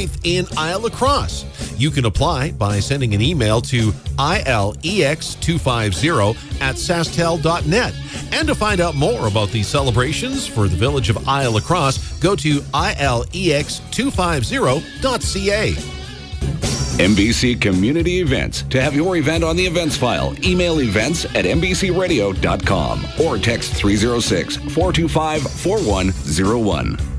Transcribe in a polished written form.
8th in Isle La Crosse. You can apply by sending an email to ilex250@sastel.net. And to find out more about these celebrations for the village of Isle La Crosse, go to ilex250.ca. MBC Community Events. To have your event on the events file, email events@mbcradio.com or text 306-425-4101.